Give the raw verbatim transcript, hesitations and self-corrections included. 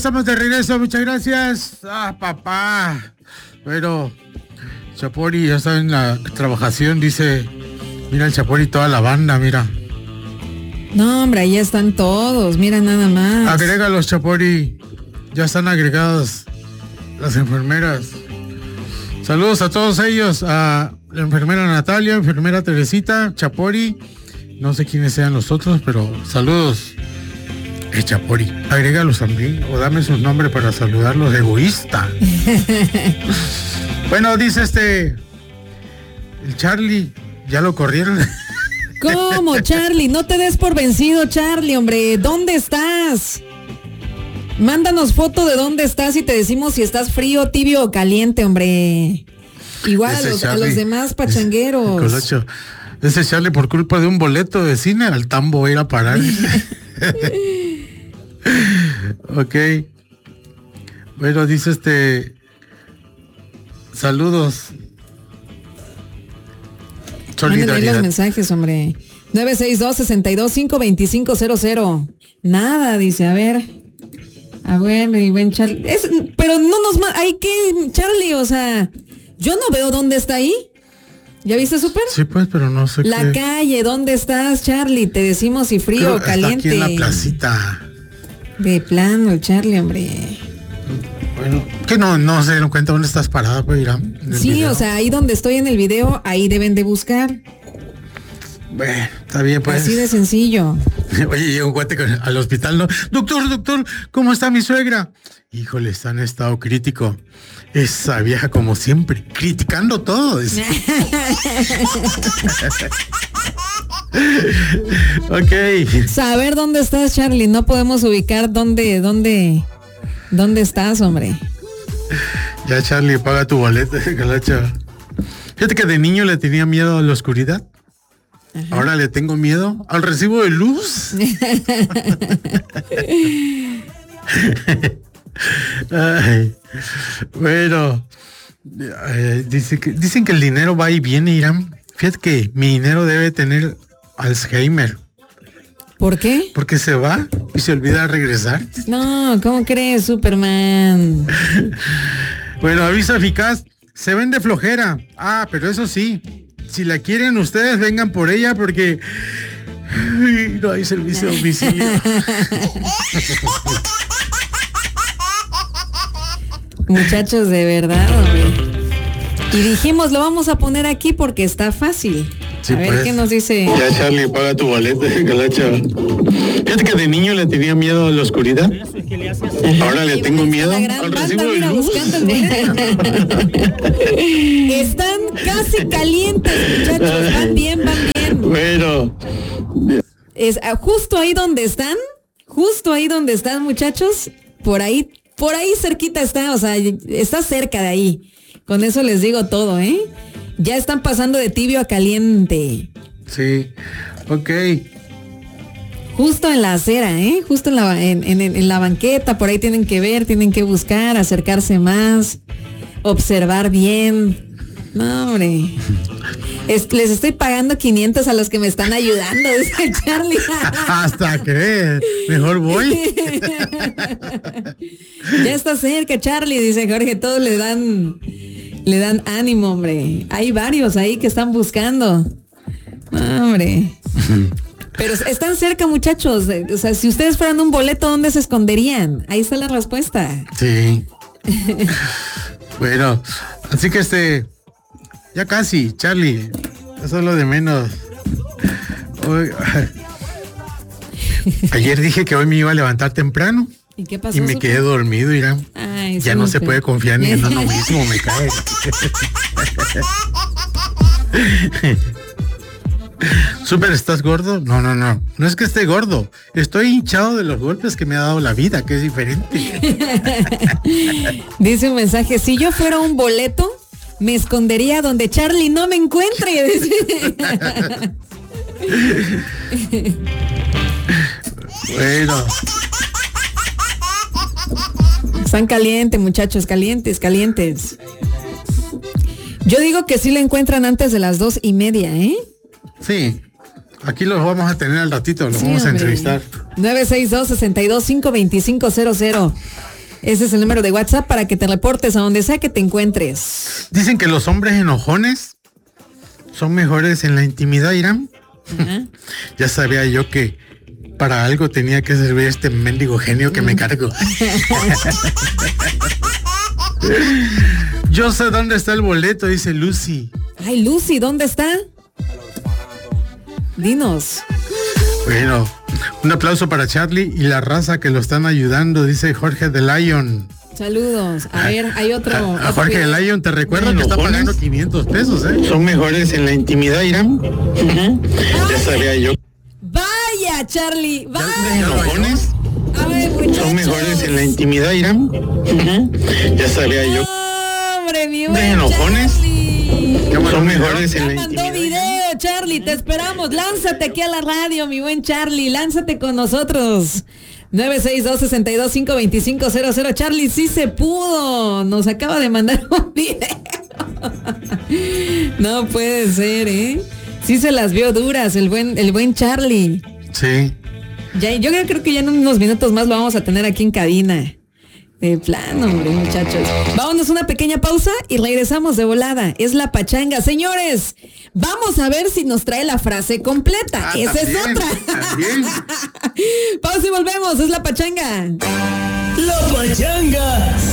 estamos de regreso, muchas gracias. Ah, papá. Bueno, Chapori ya está en la trabajación, dice. Mira el Chapori, toda la banda, mira. No, hombre, ahí están todos, mira nada más. Agrégalos, Chapori. Ya están agregadas las enfermeras. Saludos a todos ellos, a la enfermera Natalia, enfermera Teresita, Chapori. No sé quiénes sean los otros, pero saludos. Eh, Chapori, agrégalos también o dame sus nombres para saludarlos, egoísta. Bueno, dice este, el Charlie, ya lo corrieron. ¿Cómo, Charlie? No te des por vencido, Charlie, hombre. ¿Dónde estás? Mándanos foto de dónde estás y te decimos si estás frío, tibio o caliente, hombre. Igual a los, Charlie, a los demás pachangueros. Colocho, ese Charlie por culpa de un boleto de cine al tambo va a ir a parar. Ok. Bueno, dice este... Saludos. Solidaridad. Los mensajes, hombre. nueve seis dos, seis dos cinco, dos cinco cero cero. Nada, dice, a ver. A ver, mi buen Charlie. Es, pero no nos... Hay que... Charlie, o sea... Yo no veo dónde está ahí. ¿Ya viste, Súper? Sí, pues, pero no sé La qué. calle, ¿dónde estás, Charlie? Te decimos si frío o caliente. Está aquí en la placita. De plano, el Charlie, hombre. Bueno, que no, no se dieron cuenta dónde estás parada, pues, Irán. Sí, video. O sea, ahí donde estoy en el video, ahí deben de buscar. Bueno, está bien, pues. Así de sencillo. Oye, llega un cuate al hospital, ¿no? Doctor, doctor, ¿cómo está mi suegra? Híjole, está en estado crítico. Esa vieja, como siempre, criticando todo. Ok. Saber dónde estás, Charlie. No podemos ubicar dónde, dónde, dónde estás, hombre. Ya, Charlie, paga tu boleto, Calacha. Fíjate que de niño le tenía miedo a la oscuridad. Ajá. Ahora le tengo miedo al recibo de luz. Ay, bueno, eh, dice que, dicen que el dinero va y viene, Irán. Fíjate que mi dinero debe tener Alzheimer. ¿Por qué? Porque se va y se olvida regresar. No, ¿cómo crees, Superman? Bueno, aviso eficaz, se vende flojera. Ah, pero eso sí, si la quieren ustedes, vengan por ella porque ay, no hay servicio de domicilio. Muchachos, de verdad, hombre. Y dijimos, lo vamos a poner aquí porque está fácil. Sí, a ver, pues, qué nos dice. Ya, Charlie, paga tu boleto, Calacha. Fíjate que de niño le tenía miedo a la oscuridad. Ahora le tengo miedo al recibo de luz. Están casi calientes, muchachos. Van bien, van bien. Bueno. Es justo ahí donde están, justo ahí donde están, muchachos. Por ahí, por ahí cerquita está, o sea, está cerca de ahí. Con eso les digo todo, ¿eh? Ya están pasando de tibio a caliente. Sí, ok. Justo en la acera, ¿eh? Justo en la, en, en, en la banqueta, por ahí tienen que ver, tienen que buscar, acercarse más, observar bien. No, hombre. Es, les estoy pagando quinientos a los que me están ayudando, dice Charlie. Hasta crees, mejor voy. Ya está cerca, Charlie, dice Jorge, todos le dan... Le dan ánimo, hombre. Hay varios ahí que están buscando. Hombre. Pero están cerca, muchachos. O sea, si ustedes fueran un boleto, ¿dónde se esconderían? Ahí está la respuesta. Sí. Bueno, así que este... Ya casi, Charlie. Eso es lo de menos. Hoy, ayer dije que hoy me iba a levantar temprano. ¿Y qué pasó? Y me quedé dormido, Irán. Ay, ya no se puede confiar ni en uno mismo, me cae. Súper, ¿estás gordo? No, no, no. No es que esté gordo. Estoy hinchado de los golpes que me ha dado la vida, que es diferente. Dice un mensaje, si yo fuera un boleto, me escondería donde Charlie no me encuentre. Bueno. Están calientes, muchachos, calientes, calientes. Yo digo que sí le encuentran antes de las dos y media, ¿eh? Sí, aquí los vamos a tener al ratito, los sí, vamos hombre. a entrevistar. nueve seis dos, seis dos cinco, dos cinco cero cero. Ese es el número de WhatsApp para que te reportes a donde sea que te encuentres. Dicen que los hombres enojones son mejores en la intimidad, Irán. Uh-huh. Ya sabía yo que para algo tenía que servir este mendigo genio que me cargo. Yo sé dónde está el boleto, dice Lucy. Ay, Lucy, ¿dónde está? Dinos. Bueno, un aplauso para Charlie y la raza que lo están ayudando, dice Jorge de Lion. Saludos. A ver, hay otro. A, a Jorge de Lion, te recuerdo que está pagando quinientos pesos, ¿eh? Son mejores en la intimidad, Irán. Uh-huh. Ya sabía yo. Vaya, Charlie, vaya. ¿Enojones? A ver, muchachos. Son mejores en la intimidad, Irán. Uh-huh. Ya sabía yo. Hombre, mi buen enojones? Charlie. Son mejores en la mandó intimidad. video, Charlie, te esperamos. Lánzate aquí a la radio, mi buen Charlie. Lánzate con nosotros. nueve seis dos, seis dos, cinco dos cinco cero cero. Charlie, sí se pudo. Nos acaba de mandar un video. No puede ser, ¿eh? Sí se las vio duras el buen, el buen Charlie. Sí. Ya, yo creo, creo que ya en unos minutos más lo vamos a tener aquí en cabina. De plano, hombre, muchachos. Vámonos una pequeña pausa y regresamos de volada. Es la pachanga. Señores, vamos a ver si nos trae la frase completa. Ah, Esa también, es otra. Pausa y volvemos. Es la pachanga. La pachanga